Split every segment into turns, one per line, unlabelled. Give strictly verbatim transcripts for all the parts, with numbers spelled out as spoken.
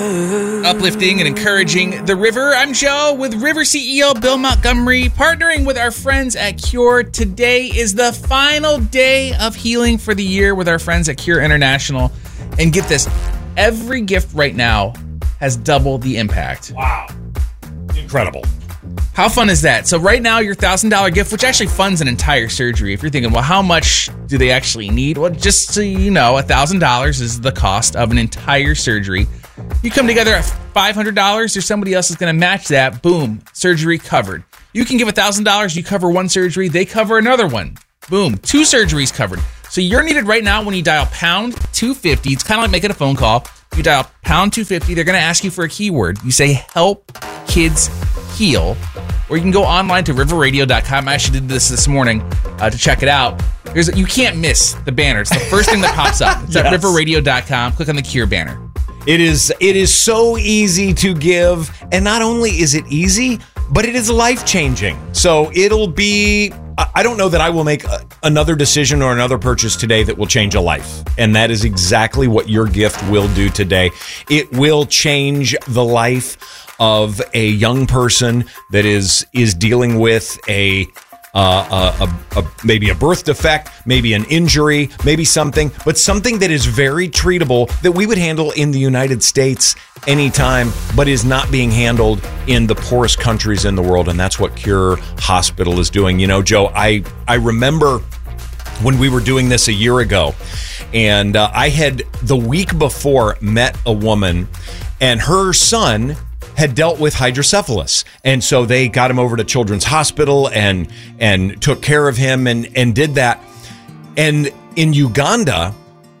Uplifting and encouraging the river. I'm Joe with River C E O Bill Montgomery, partnering with our friends at Cure. Today is the final day of healing for the year with our friends at Cure International. And get this, every gift right now has double the impact.
Wow. Incredible.
How fun is that? So right now, your one thousand dollars gift, which actually funds an entire surgery. If you're thinking, well, how much do they actually need? Well, just so you know, one thousand dollars is the cost of an entire surgery. You come together at five hundred dollars, or somebody else is going to match that. Boom, surgery covered. You can give one thousand dollars, you cover one surgery, they cover another one. Boom, two surgeries covered. So you're needed right now when you dial pound two fifty. It's kind of like making a phone call. You dial pound two fifty, they're going to ask you for a keyword. You say, help kids heal. Or you can go online to river radio dot com. I actually did this this morning uh, to check it out. There's a, you can't miss the banner. It's the first thing that pops up. It's yes. at river radio dot com. Click on the Cure banner.
It is it is so easy to give, and not only is it easy, but it is life-changing. So it'll be, I don't know that I will make a, another decision or another purchase today that will change a life. And that is exactly what your gift will do today. It will change the life of a young person that is is dealing with a Uh, a, a, a maybe a birth defect, maybe an injury, maybe something, but something that is very treatable that we would handle in the United States anytime, but is not being handled in the poorest countries in the world. And that's what Cure Hospital is doing. You know, Joe, I, I remember when we were doing this a year ago, and uh, I had the week before met a woman, and her son had dealt with hydrocephalus. And so they got him over to Children's Hospital and and took care of him and, and did that. And in Uganda,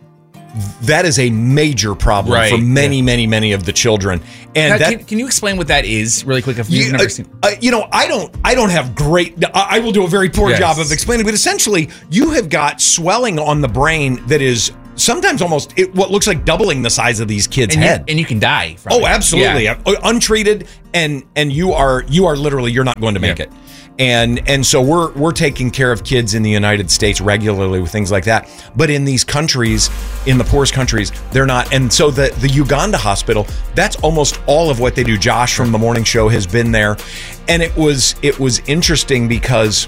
that is a major problem right. for many, yeah. many, many of the children. And
now,
that,
can, can you explain what that is really quick? If you've
you,
never
uh,
seen,
uh, you know, I don't, I don't have great. I will do a very poor yes. job of explaining. But essentially, you have got swelling on the brain that is sometimes almost it, what looks like doubling the size of these kids'
and
head,
you, and you can die from
oh,
it.
absolutely, yeah. untreated, and and you are you are literally you're not going to make yeah. it. And and so we're we're taking care of kids in the United States regularly with things like that. But in these countries, in the poorest countries, they're not. And so the the Uganda hospital, that's almost all of what they do. Josh from the morning show has been there, and it was it was interesting because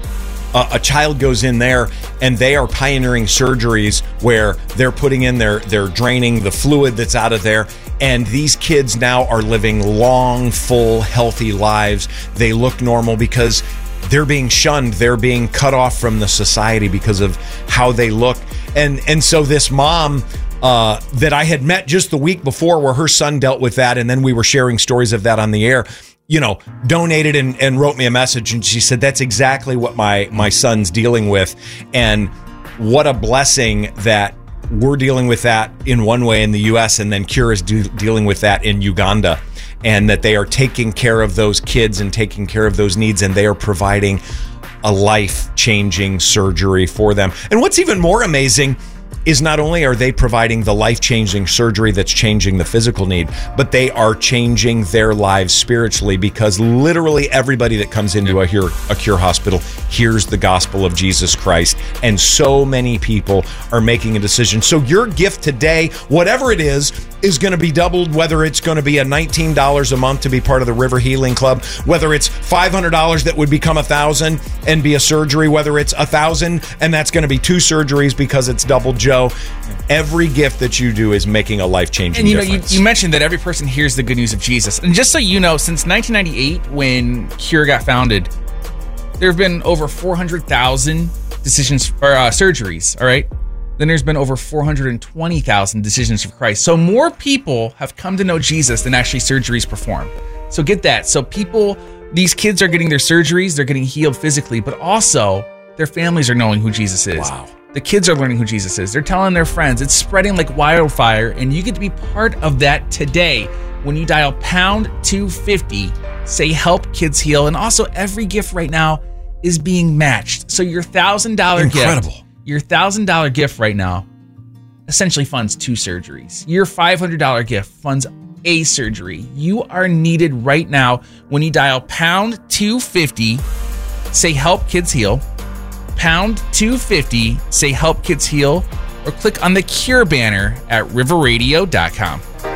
Uh, a child goes in there and they are pioneering surgeries where they're putting in their, they're draining the fluid that's out of there. And these kids now are living long, full, healthy lives. They look normal because they're being shunned. They're being cut off from the society because of how they look. And, and so this mom, uh, that I had met just the week before where her son dealt with that. And then we were sharing stories of that on the air, you know, donated and, and wrote me a message. And she said, that's exactly what my, my son's dealing with. And what a blessing that we're dealing with that in one way in the U S and then Cure is do, dealing with that in Uganda, and that they are taking care of those kids and taking care of those needs, and they are providing a life-changing surgery for them. And what's even more amazing is not only are they providing the life-changing surgery that's changing the physical need, but they are changing their lives spiritually, because literally everybody that comes into a, Cure, a Cure hospital hears the gospel of Jesus Christ. And so many people are making a decision. So your gift today, whatever it is, is going to be doubled, whether it's going to be a nineteen dollars a month to be part of the River Healing Club, whether it's five hundred dollars that would become one thousand dollars and be a surgery, whether it's one thousand dollars and that's going to be two surgeries because it's double Joe. Every gift that you do is making a life-changing
and you know,
difference.
You, you mentioned that every person hears the good news of Jesus. And just so you know, since nineteen ninety-eight, when Cure got founded, there have been over four hundred thousand decisions or uh, surgeries, all right? Then there's been over four hundred twenty thousand decisions for Christ. So more people have come to know Jesus than actually surgeries performed. So get that. So people, these kids are getting their surgeries, they're getting healed physically, but also their families are knowing who Jesus is.
Wow.
The kids are learning who Jesus is. They're telling their friends. It's spreading like wildfire, and you get to be part of that today when you dial pound two fifty, say help kids heal, and also every gift right now is being matched. So your one thousand dollars
Incredible.
gift, your one thousand dollars gift right now essentially funds two surgeries. Your five hundred dollars gift funds a surgery. You are needed right now when you dial pound two fifty, say help kids heal, pound two fifty, say help kids heal, or click on the Cure banner at river radio dot com.